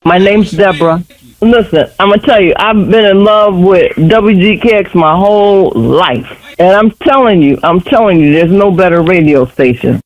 My name's Deborah. Listen, I'm gonna tell you, I've been in love with WGKX my whole life, and I'm telling you, there's no better radio station.